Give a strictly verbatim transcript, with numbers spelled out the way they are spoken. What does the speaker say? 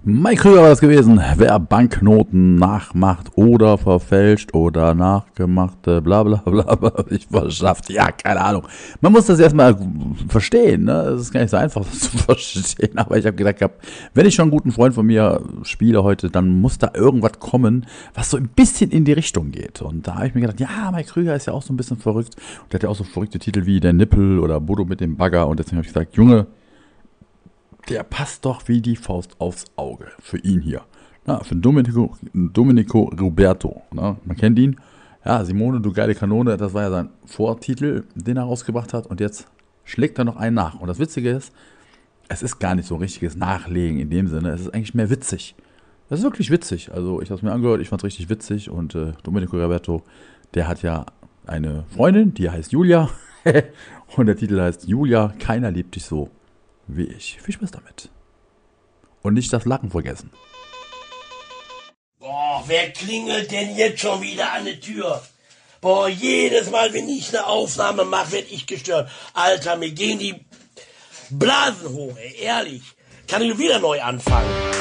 Mike Krüger war das gewesen. Wer Banknoten nachmacht oder verfälscht oder nachgemacht, äh, bla bla bla, bla, ich verschafft. Ja, keine Ahnung. Man muss das erstmal verstehen, ne? Es ist gar nicht so einfach, das zu verstehen. Aber ich habe gedacht, gehabt, wenn ich schon einen guten Freund von mir spiele heute, dann muss da irgendwas kommen, was so ein bisschen in die Richtung geht. Und da habe ich mir gedacht, ja, Mike Krüger ist ja auch so ein bisschen verrückt. Und der hat ja auch so verrückte Titel wie Der Nippel oder Bodo mit dem Bagger. Und deswegen habe ich gesagt, Junge, der passt doch wie die Faust aufs Auge für ihn hier. Na, für Domenico, Domenico Roberto. Na, man kennt ihn. Ja, Simone, du geile Kanone, das war ja sein Vortitel, den er rausgebracht hat. Und jetzt schlägt er noch einen nach. Und das Witzige ist, es ist gar nicht so ein richtiges Nachlegen in dem Sinne. Es ist eigentlich mehr witzig. Das ist wirklich witzig. Also ich habe es mir angehört, ich fand es richtig witzig. Und äh, Domenico Roberto, der hat ja eine Freundin, die heißt Julia. Und der Titel heißt Julia, keiner liebt dich so wie ich. Viel Spaß damit. Und nicht das Lachen vergessen. Boah, wer klingelt denn jetzt schon wieder an der Tür? Boah, jedes Mal, wenn ich eine Aufnahme mache, werde ich gestört. Alter, mir gehen die Blasen hoch, ey, ehrlich. Kann ich wieder neu anfangen.